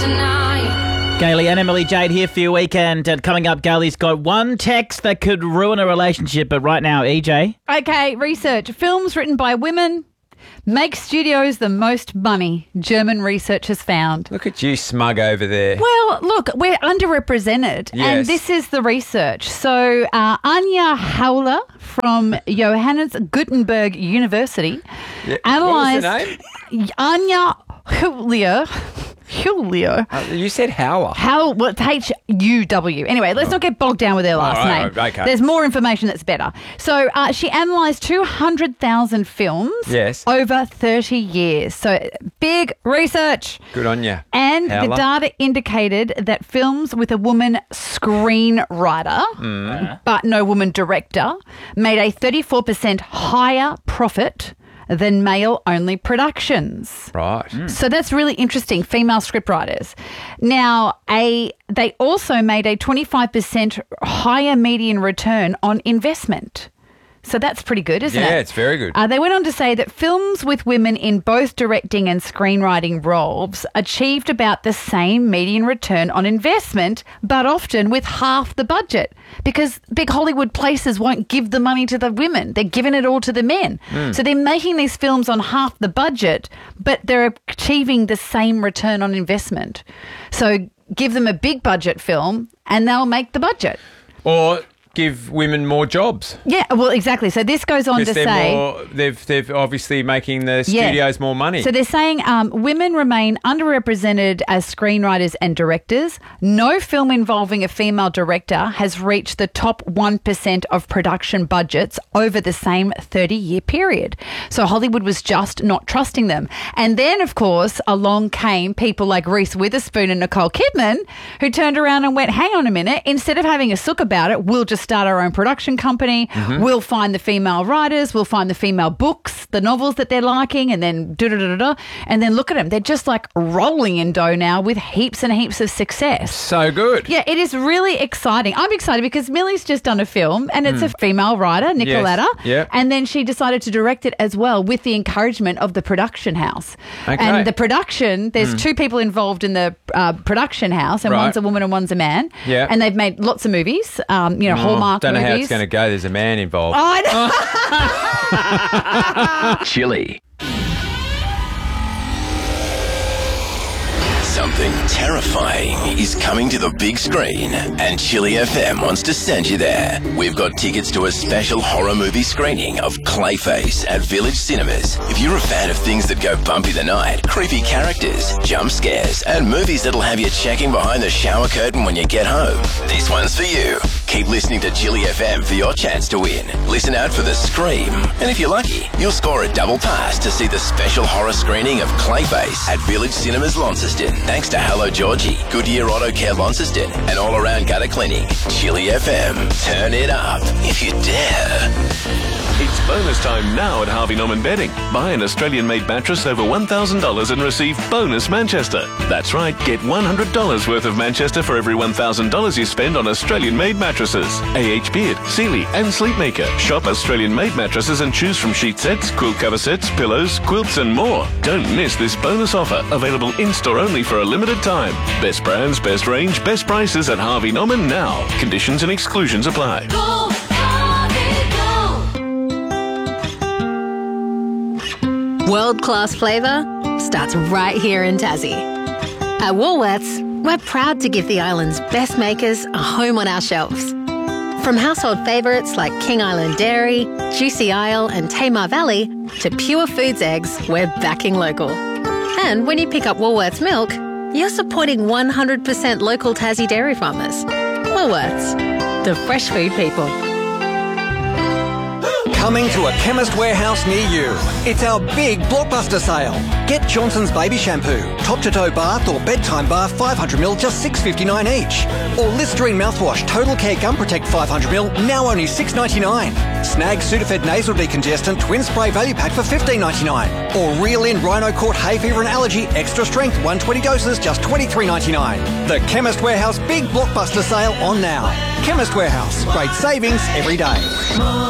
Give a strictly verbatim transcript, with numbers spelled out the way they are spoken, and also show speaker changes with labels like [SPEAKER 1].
[SPEAKER 1] tonight.
[SPEAKER 2] Gailey and Emily Jade here for your weekend. And coming up, Gailey's got one text that could ruin a relationship. But right now, E J.
[SPEAKER 3] Okay, research. Films written by women make studios the most money, German research has found.
[SPEAKER 4] Look at you smug over there.
[SPEAKER 3] Well, look, we're underrepresented,
[SPEAKER 4] Yes.
[SPEAKER 3] and this is the research. So uh, Anja Hauler from Johannes Gutenberg University
[SPEAKER 4] Yeah.
[SPEAKER 3] analysed...
[SPEAKER 4] What was the name?
[SPEAKER 3] Anja Hauler... Julio.
[SPEAKER 4] Uh, you said Hauer.
[SPEAKER 3] How, well, it's H U W. Anyway, let's not get bogged down with their last
[SPEAKER 4] Oh, right,
[SPEAKER 3] name.
[SPEAKER 4] right, okay.
[SPEAKER 3] There's more information that's better. So uh, she analysed two hundred thousand films
[SPEAKER 4] Yes.
[SPEAKER 3] over thirty years. So big research.
[SPEAKER 4] Good on you.
[SPEAKER 3] And
[SPEAKER 4] Howler.
[SPEAKER 3] the data indicated that films with a woman screenwriter,
[SPEAKER 4] Mm.
[SPEAKER 3] but no woman director, made a thirty-four percent higher profit than male-only productions.
[SPEAKER 4] Right.
[SPEAKER 3] So that's really interesting, female scriptwriters. Now, a they also made a twenty-five percent higher median return on investment. So that's pretty good, isn't it?
[SPEAKER 4] Yeah, it's very good.
[SPEAKER 3] Uh, they went on to say that films with women in both directing and screenwriting roles achieved about the same median return on investment, but often with half the budget, because big Hollywood places won't give the money to the women. They're giving it all to the men. So they're making these films on half the budget, but they're achieving the same return on investment. So give them a big budget film and they'll make the budget.
[SPEAKER 4] Or give women more jobs.
[SPEAKER 3] Yeah, well, exactly. So this goes on to
[SPEAKER 4] Because they're
[SPEAKER 3] say...
[SPEAKER 4] more, they've, they've obviously making the
[SPEAKER 3] Yeah.
[SPEAKER 4] studios more money.
[SPEAKER 3] So they're saying um, women remain underrepresented as screenwriters and directors. No film involving a female director has reached the top one percent of production budgets over the same thirty-year period. So Hollywood was just not trusting them. And then, of course, along came people like Reese Witherspoon and Nicole Kidman, who turned around and went, hang on a minute, instead of having a sook about it, we'll just start our own production company.
[SPEAKER 4] Mm-hmm.
[SPEAKER 3] We'll find the female writers. We'll find the female books, the novels that they're liking, and then da da da da. And then look at them. They're just like rolling in dough now with heaps and heaps of success.
[SPEAKER 4] so good.
[SPEAKER 3] Yeah, it is really exciting. I'm excited because Millie's just done a film and it's a female writer, Nicoletta.
[SPEAKER 4] Yes, yep.
[SPEAKER 3] And then she decided to direct it as well with the encouragement of the production house.
[SPEAKER 4] Okay.
[SPEAKER 3] And the production, there's two people involved in the uh, production house, and
[SPEAKER 4] Right.
[SPEAKER 3] one's a woman and one's a man.
[SPEAKER 4] Yeah.
[SPEAKER 3] And they've made lots of movies, um, you know,
[SPEAKER 4] Oh,
[SPEAKER 3] Hallmark
[SPEAKER 4] don't know
[SPEAKER 3] movies.
[SPEAKER 4] how it's going to go. There's a man involved.
[SPEAKER 3] Oh, I know.
[SPEAKER 5] Chili. Something terrifying is coming to the big screen, and Chili F M wants to send you there. We've got tickets to a special horror movie screening of Clayface at Village Cinemas. If you're a fan of things that go bumpy the night, creepy characters, jump scares, and movies that'll have you checking behind the shower curtain when you get home, this one's for you. Keep listening to Chili F M for your chance to win. Listen out for the Scream. And if you're lucky, you'll score a double pass to see the special horror screening of Clayface at Village Cinemas Launceston. Thanks to Hello Georgie, Goodyear Auto Care Launceston, and All Around Gutter Clinic. Chili F M. Turn it up if you dare.
[SPEAKER 6] It's bonus time now at Harvey Norman Bedding. Buy an Australian-made mattress over one thousand dollars and receive bonus Manchester. That's right, get one hundred dollars worth of Manchester for every one thousand dollars you spend on Australian-made mattresses. A H Beard, Sealy and Sleepmaker. Shop Australian-made mattresses and choose from sheet sets, quilt cover sets, pillows, quilts and more. Don't miss this bonus offer, available in-store only for a limited time. Best brands, best range, best prices at Harvey Norman now. Conditions and exclusions apply.
[SPEAKER 1] Go, Harvey, go.
[SPEAKER 7] World-class flavour starts right here in Tassie. At Woolworths, we're proud to give the island's best makers a home on our shelves. From household favourites like King Island Dairy, Juicy Isle and Tamar Valley, to Pure Foods eggs, we're backing local. And when you pick up Woolworths milk, you're supporting one hundred percent local Tassie dairy farmers. Woolworths, the fresh food people.
[SPEAKER 8] Coming to a Chemist Warehouse near you. It's our big blockbuster sale. Get Johnson's Baby Shampoo, top-to-toe bath or bedtime bath five hundred milliliters, just six dollars fifty-nine each. Or Listerine mouthwash, Total Care Gum Protect five hundred milliliters, now only six dollars ninety-nine. Snag Sudafed Nasal Decongestant Twin Spray Value Pack for fifteen dollars ninety-nine. Or Reel In Rhino Court Hay Fever and Allergy Extra Strength one hundred twenty doses, just twenty-three dollars ninety-nine. The Chemist Warehouse big blockbuster sale on now. Chemist Warehouse, great savings every day.